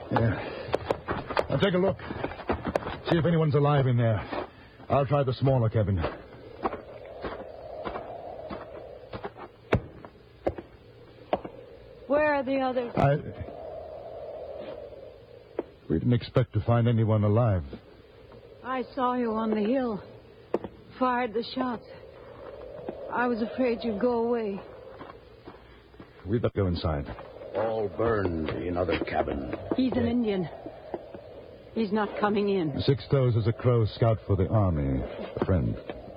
Yeah. Now take a look. See if anyone's alive in there. I'll try the smaller cabin. Where are the others? We didn't expect to find anyone alive. I saw you on the hill. Fired the shots. I was afraid you'd go away. We'd better go inside. All burned in other cabin. He's an Indian. He's not coming in. Six Toes is a Crow scout for the army. A friend.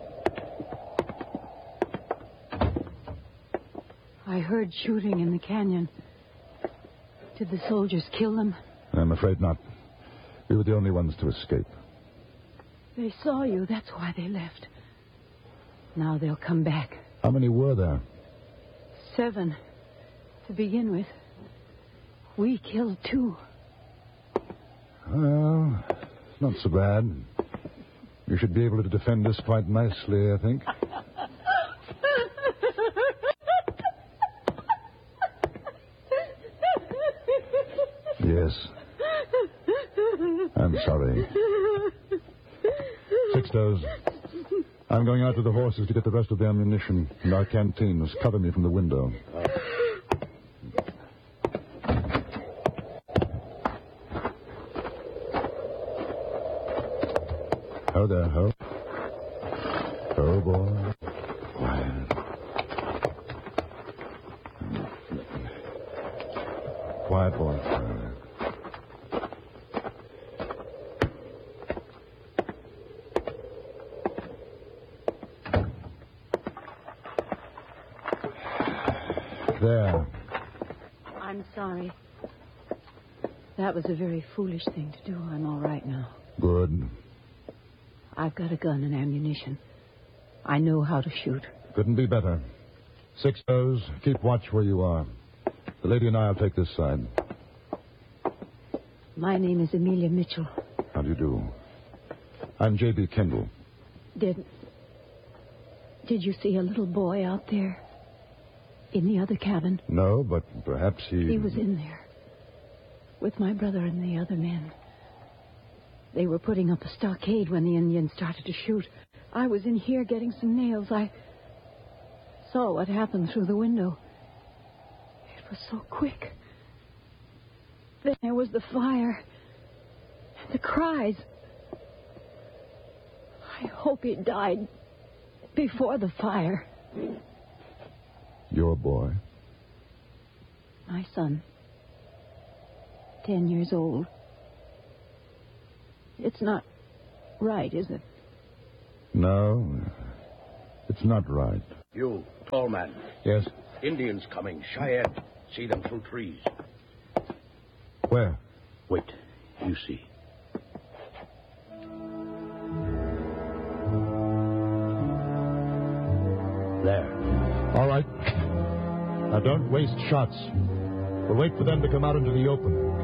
I heard shooting in the canyon. Did the soldiers kill them? I'm afraid not. We were the only ones to escape. They saw you. That's why they left. Now they'll come back. How many were there? 7. To begin with. We killed 2. Well, it's not so bad. You should be able to defend us quite nicely, I think. Yes. I'm sorry. Six Toes. I'm going out to the horses to get the rest of the ammunition and our canteens. Cover me from the window. Ho there, Ho. Ho, boy. Quiet. Quiet, boy. There. I'm sorry. That was a very foolish thing to do. I'm all right now. Good. I've got a gun and ammunition. I know how to shoot. Couldn't be better. Six Toes, keep watch where you are. The lady and I'll take this side. My name is Amelia Mitchell. How do you do? I'm J.B. Kendall. Did you see a little boy out there? In the other cabin? No, but perhaps he... He was in there. With my brother and the other men. They were putting up a stockade when the Indians started to shoot. I was in here getting some nails. I saw what happened through the window. It was so quick. Then there was the fire. And the cries. I hope he died before the fire. Your boy? My son. 10 years old. It's not right, is it? No, it's not right. You, tall man. Yes? Indians coming. Cheyenne. See them through trees. Where? Wait. You see. There. All right. Now, don't waste shots. We'll wait for them to come out into the open.